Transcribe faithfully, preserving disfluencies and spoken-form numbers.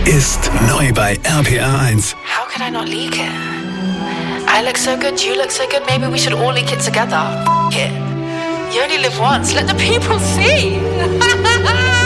ist neu bei R P R eins. How could I not leak it? I look so good, you look so good, maybe we should all leak it together. F- it. You only live once, let the people see.